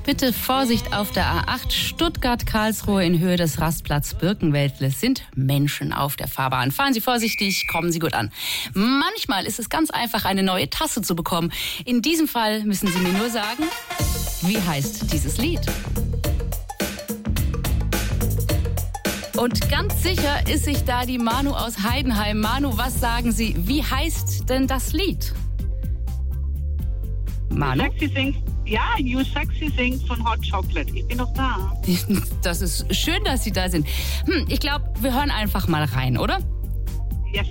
Bitte Vorsicht auf der A8 Stuttgart-Karlsruhe in Höhe des Rastplatz Birkenwäldle sind Menschen auf der Fahrbahn. Fahren Sie vorsichtig, kommen Sie gut an. Manchmal ist es ganz einfach, eine neue Tasse zu bekommen. In diesem Fall müssen Sie mir nur sagen, wie heißt dieses Lied? Und ganz sicher ist sich da die Manu aus Heidenheim. Manu, was sagen Sie? Wie heißt denn das Lied? Manu? You Sexy Thing von Hot Chocolate. Ich bin noch da. Das ist schön, dass Sie da sind. Ich glaube, wir hören einfach mal rein, oder? Yes.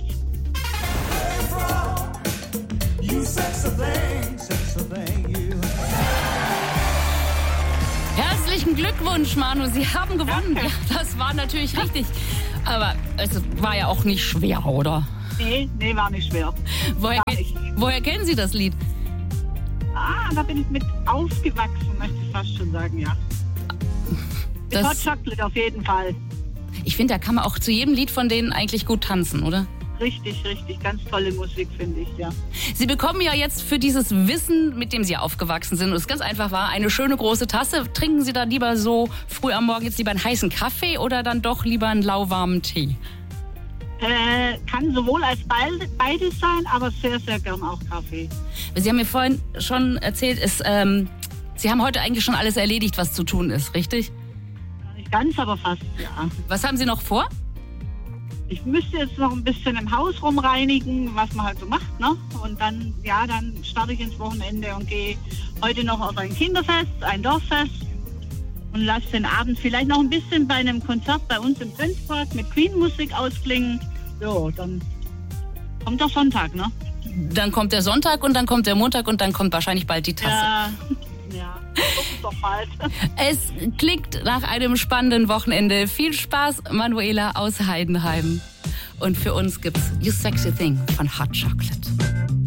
Herzlichen Glückwunsch, Manu. Sie haben gewonnen. Ja, das war natürlich richtig. Aber es war ja auch nicht schwer, oder? Nee, war nicht schwer. Woher kennen Sie das Lied? Da bin ich mit aufgewachsen, möchte ich fast schon sagen, ja. Mit Hot Chocolate auf jeden Fall. Ich finde, da kann man auch zu jedem Lied von denen eigentlich gut tanzen, oder? Richtig. Ganz tolle Musik, finde ich, ja. Sie bekommen ja jetzt für dieses Wissen, mit dem Sie aufgewachsen sind, und es ganz einfach war, eine schöne große Tasse. Trinken Sie da lieber so früh am Morgen jetzt lieber einen heißen Kaffee oder dann doch lieber einen lauwarmen Tee? Kann sowohl als beides sein, aber sehr, sehr gern auch Kaffee. Sie haben mir vorhin schon erzählt, Sie haben heute eigentlich schon alles erledigt, was zu tun ist, richtig? Nicht ganz, aber fast, ja. Was haben Sie noch vor? Ich müsste jetzt noch ein bisschen im Haus rumreinigen, was man halt so macht, ne? Und dann starte ich ins Wochenende und gehe heute noch auf ein Kinderfest, ein Dorffest und lasse den Abend vielleicht noch ein bisschen bei einem Konzert bei uns im Prinzpark mit Queen-Musik ausklingen. So, dann kommt der Sonntag, ne? Dann kommt der Sonntag und dann kommt der Montag und dann kommt wahrscheinlich bald die Tasse. Ja. Das ist doch bald. Es klingt nach einem spannenden Wochenende. Viel Spaß, Manuela aus Heidenheim. Und für uns gibt's You Sexy Thing von Hot Chocolate.